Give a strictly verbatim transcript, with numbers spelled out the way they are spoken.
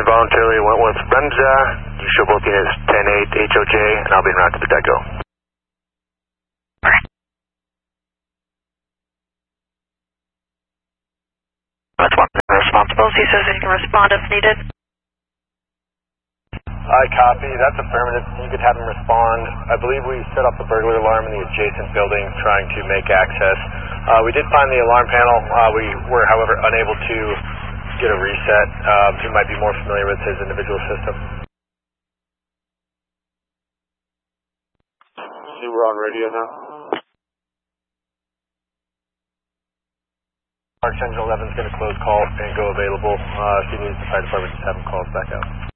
involuntarily went with Bremza. You show booking is ten eight H O J, and I'll be en route to the Deco. That's one responsible. He says he can respond if needed. I copy. That's affirmative. You could have him respond. I believe we set up the burglar alarm in the adjacent building trying to make access. Uh, we did find the alarm panel. Uh, we were, however, unable to get a reset. Um, he might be more familiar with his individual system. See, we're on radio now. Arch Engine eleven is going to close call and go available. Uh, if he needs the fire department, just have him call us back out.